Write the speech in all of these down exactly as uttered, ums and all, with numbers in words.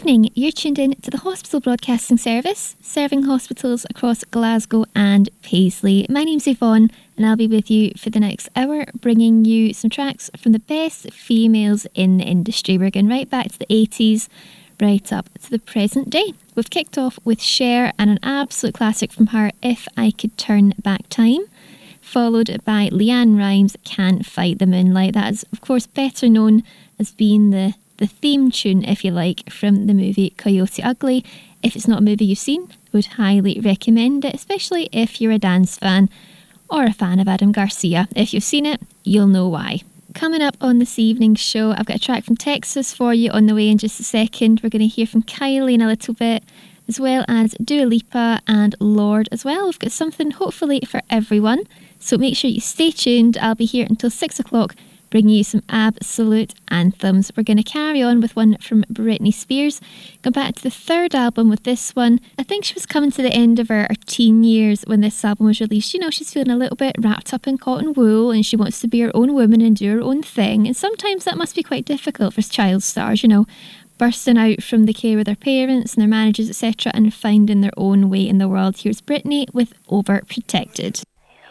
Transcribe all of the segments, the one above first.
evening. You're tuned in to the Hospital Broadcasting Service, serving hospitals across Glasgow and Paisley. My name's Yvonne, and I'll be with you for the next hour, bringing you some tracks from the best females in the industry. We're going right back to the eighties, right up to the present day. We've kicked off with Cher and an absolute classic from her, If I Could Turn Back Time, followed by Leanne Rimes' Can't Fight the Moonlight. That is, of course, better known as being the the theme tune, if you like, from the movie Coyote Ugly. If it's not a movie you've seen, I would highly recommend it, especially if you're a dance fan or a fan of Adam Garcia. If you've seen it, you'll know why. Coming up on this evening's show, I've got a track from Texas for you on the way in just a second. We're going to hear from Kylie in a little bit, as well as Dua Lipa and Lorde as well. We've got something hopefully for everyone, so make sure you stay tuned. I'll be here until six o'clock, bringing you some absolute anthems. We're going to carry on with one from Britney Spears. Go back to the third album with this one. I think she was coming to the end of her, her teen years when this album was released. You know, she's feeling a little bit wrapped up in cotton wool and she wants to be her own woman and do her own thing. And sometimes that must be quite difficult for child stars, you know, bursting out from the care of their parents and their managers, et cetera, and finding their own way in the world. Here's Britney with Overprotected.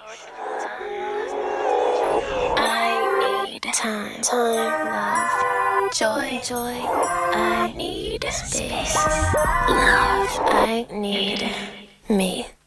Time, time, love, joy, joy. I need space. Love, I need me.